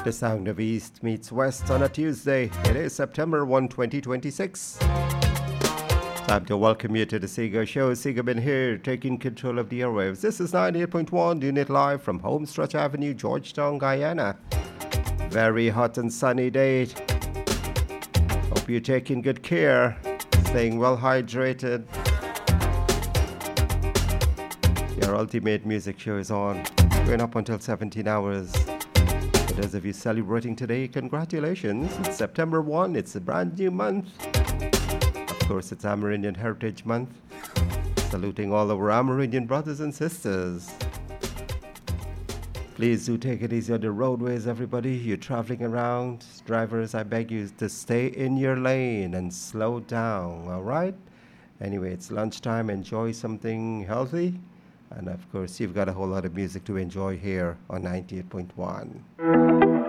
The sound of East meets West on a Tuesday. It is September 1, 2026. Time to welcome you to the Sega Show. Sega been here, taking control of the airwaves. This is 98.1, doing it live from Homestretch Avenue, Georgetown, Guyana. Very hot and sunny day. Hope you're taking good care, staying well hydrated. Your ultimate music show is on, going up until 17 hours. For those of you celebrating today, congratulations. It's September 1. It's a brand new month. Of course, it's Amerindian Heritage Month. Saluting all our Amerindian brothers and sisters. Please do take it easy on the roadways, everybody. You're traveling around. Drivers, I beg you to stay in your lane and slow down, all right? Anyway, it's lunchtime. Enjoy something healthy. And of course, you've got a whole lot of music to enjoy here on 98.1.